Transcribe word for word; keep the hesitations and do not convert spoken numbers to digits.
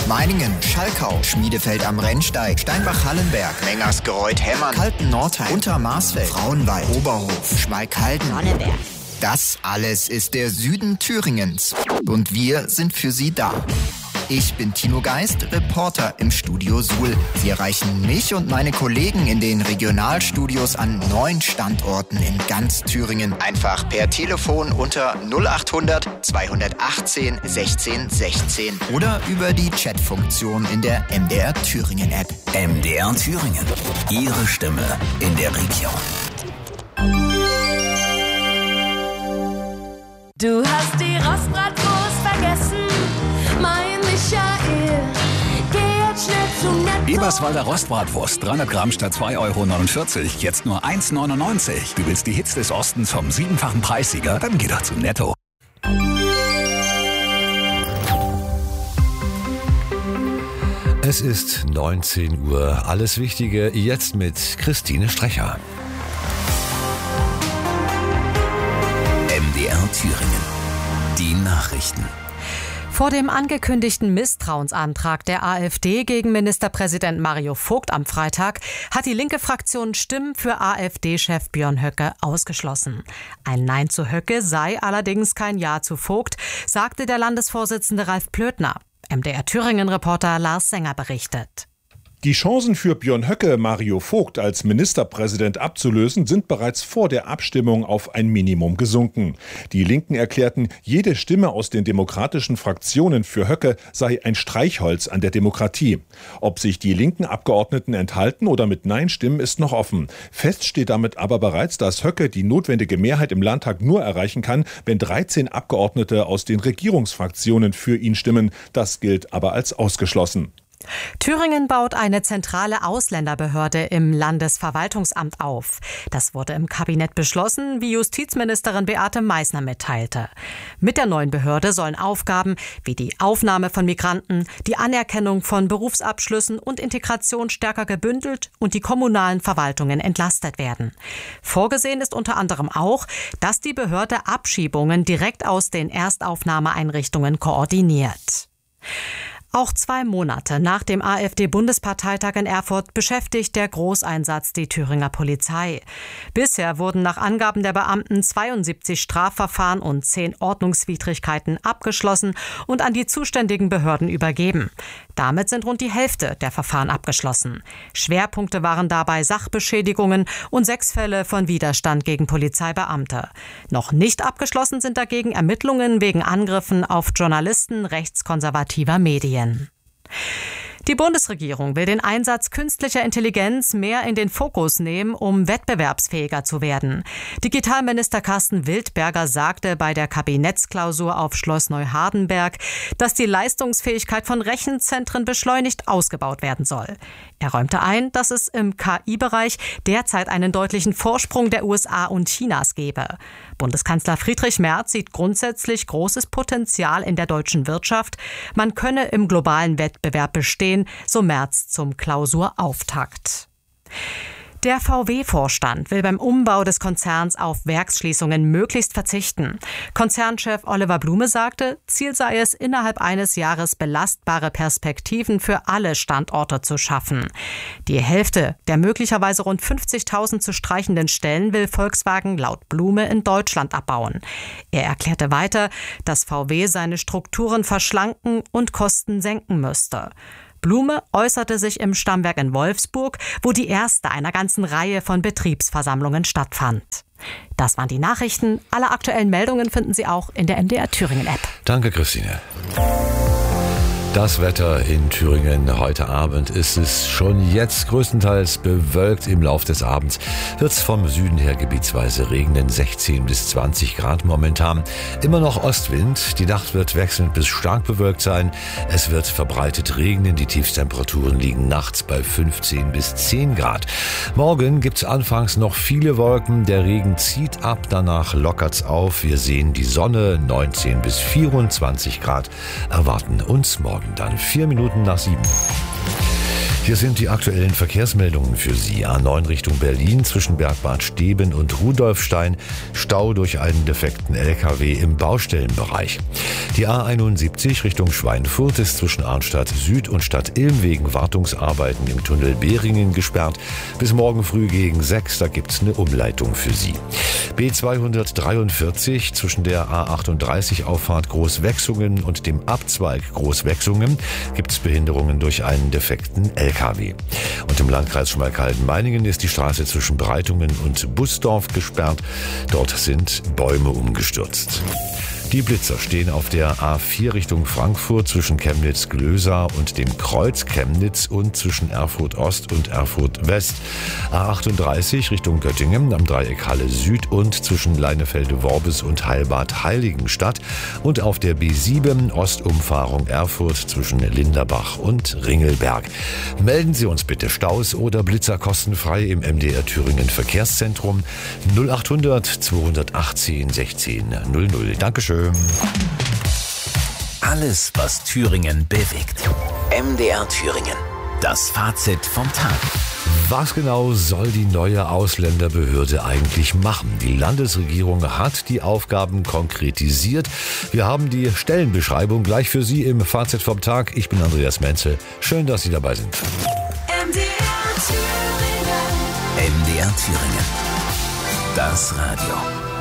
Meiningen, Schalkau, Schmiedefeld am Rennsteig, Steinbach-Hallenberg, Mengersgereuth-Hemmern, Kalten-Nordheim, Untermarsfeld, Frauenwald, Oberhof, Schmalkalden, Sonneberg. Das alles ist der Süden Thüringens. Und wir sind für Sie da. Ich bin Tino Geist, Reporter im Studio Suhl. Sie erreichen mich und meine Kollegen in den Regionalstudios an neun Standorten in ganz Thüringen. Einfach per Telefon unter null acht hundert zweihundertachtzehn sechzehn sechzehn oder über die Chatfunktion in der M D R Thüringen App. M D R Thüringen. Ihre Stimme in der Region. Du hast die Rostbratwurst vergessen, mein Michael. Geh jetzt schnell zum Netto. Eberswalder Rostbratwurst, dreihundert Gramm statt zwei Euro neunundvierzig, jetzt nur eins neunundneunzig. Du willst die Hits des Ostens vom siebenfachen Preissieger? Dann geh doch zum Netto. Es ist neunzehn Uhr. Alles Wichtige jetzt mit Christine Strecher. M D R Thüringen. Die Nachrichten. Vor dem angekündigten Misstrauensantrag der AfD gegen Ministerpräsident Mario Vogt am Freitag hat die linke Fraktion Stimmen für AfD-Chef Björn Höcke ausgeschlossen. Ein Nein zu Höcke sei allerdings kein Ja zu Vogt, sagte der Landesvorsitzende Ralf Plötner. M D R Thüringen-Reporter Lars Sänger berichtet. Die Chancen für Björn Höcke, Mario Vogt als Ministerpräsident abzulösen, sind bereits vor der Abstimmung auf ein Minimum gesunken. Die Linken erklärten, jede Stimme aus den demokratischen Fraktionen für Höcke sei ein Streichholz an der Demokratie. Ob sich die linken Abgeordneten enthalten oder mit Nein stimmen, ist noch offen. Fest steht damit aber bereits, dass Höcke die notwendige Mehrheit im Landtag nur erreichen kann, wenn dreizehn Abgeordnete aus den Regierungsfraktionen für ihn stimmen. Das gilt aber als ausgeschlossen. Thüringen baut eine zentrale Ausländerbehörde im Landesverwaltungsamt auf. Das wurde im Kabinett beschlossen, wie Justizministerin Beate Meißner mitteilte. Mit der neuen Behörde sollen Aufgaben wie die Aufnahme von Migranten, die Anerkennung von Berufsabschlüssen und Integration stärker gebündelt und die kommunalen Verwaltungen entlastet werden. Vorgesehen ist unter anderem auch, dass die Behörde Abschiebungen direkt aus den Erstaufnahmeeinrichtungen koordiniert. Auch zwei Monate nach dem AfD-Bundesparteitag in Erfurt beschäftigt der Großeinsatz die Thüringer Polizei. Bisher wurden nach Angaben der Beamten zweiundsiebzig Strafverfahren und zehn Ordnungswidrigkeiten abgeschlossen und an die zuständigen Behörden übergeben. Damit sind rund die Hälfte der Verfahren abgeschlossen. Schwerpunkte waren dabei Sachbeschädigungen und sechs Fälle von Widerstand gegen Polizeibeamte. Noch nicht abgeschlossen sind dagegen Ermittlungen wegen Angriffen auf Journalisten rechtskonservativer Medien. Die Bundesregierung will den Einsatz künstlicher Intelligenz mehr in den Fokus nehmen, um wettbewerbsfähiger zu werden. Digitalminister Carsten Wildberger sagte bei der Kabinettsklausur auf Schloss Neuhardenberg, dass die Leistungsfähigkeit von Rechenzentren beschleunigt ausgebaut werden soll. Er räumte ein, dass es im K I-Bereich derzeit einen deutlichen Vorsprung der U S A und Chinas gebe. Bundeskanzler Friedrich Merz sieht grundsätzlich großes Potenzial in der deutschen Wirtschaft. Man könne im globalen Wettbewerb bestehen, so Merz zum Klausurauftakt. Der V W-Vorstand will beim Umbau des Konzerns auf Werksschließungen möglichst verzichten. Konzernchef Oliver Blume sagte, Ziel sei es, innerhalb eines Jahres belastbare Perspektiven für alle Standorte zu schaffen. Die Hälfte der möglicherweise rund fünfzigtausend zu streichenden Stellen will Volkswagen laut Blume in Deutschland abbauen. Er erklärte weiter, dass V W seine Strukturen verschlanken und Kosten senken müsste. Blume äußerte sich im Stammwerk in Wolfsburg, wo die erste einer ganzen Reihe von Betriebsversammlungen stattfand. Das waren die Nachrichten. Alle aktuellen Meldungen finden Sie auch in der M D R Thüringen App. Danke, Christine. Das Wetter in Thüringen heute Abend ist es schon jetzt größtenteils bewölkt. Im Lauf des Abends wird es vom Süden her gebietsweise regnen, sechzehn bis zwanzig Grad momentan. Immer noch Ostwind, die Nacht wird wechselnd bis stark bewölkt sein. Es wird verbreitet regnen, die Tiefstemperaturen liegen nachts bei fünfzehn bis zehn Grad. Morgen gibt es anfangs noch viele Wolken, der Regen zieht ab, danach lockert's auf. Wir sehen die Sonne, neunzehn bis vierundzwanzig Grad erwarten uns morgen. Dann vier Minuten nach sieben. Hier sind die aktuellen Verkehrsmeldungen für Sie. A neun Richtung Berlin zwischen Bergbad Steben und Rudolfstein. Stau durch einen defekten L K W im Baustellenbereich. Die A einundsiebzig Richtung Schweinfurt ist zwischen Arnstadt Süd und Stadt Ilm wegen Wartungsarbeiten im Tunnel Behringen gesperrt. Bis morgen früh gegen sechs, da gibt's eine Umleitung für Sie. B zweihundertdreiundvierzig zwischen der A achtunddreißig Auffahrt Großwechsungen und dem Abzweig Großwechsungen gibt's Behinderungen durch einen defekten L K W. Und im Landkreis Schmalkalden-Meiningen ist die Straße zwischen Breitungen und Busdorf gesperrt. Dort sind Bäume umgestürzt. Die Blitzer stehen auf der A vier Richtung Frankfurt zwischen Chemnitz-Glösa und dem Kreuz Chemnitz und zwischen Erfurt Ost und Erfurt West. A achtunddreißig Richtung Göttingen am Dreieck Halle Süd und zwischen Leinefelde-Worbis und Heilbad-Heiligenstadt und auf der B sieben Ostumfahrung Erfurt zwischen Linderbach und Ringelberg. Melden Sie uns bitte Staus oder Blitzer kostenfrei im M D R Thüringen Verkehrszentrum null achthundert zweihundertachtzehn sechzehn null null. Dankeschön. Alles, was Thüringen bewegt. M D R Thüringen. Das Fazit vom Tag. Was genau soll die neue Ausländerbehörde eigentlich machen? Die Landesregierung hat die Aufgaben konkretisiert. Wir haben die Stellenbeschreibung gleich für Sie im Fazit vom Tag. Ich bin Andreas Menzel. Schön, dass Sie dabei sind. M D R Thüringen. M D R Thüringen. Das Radio.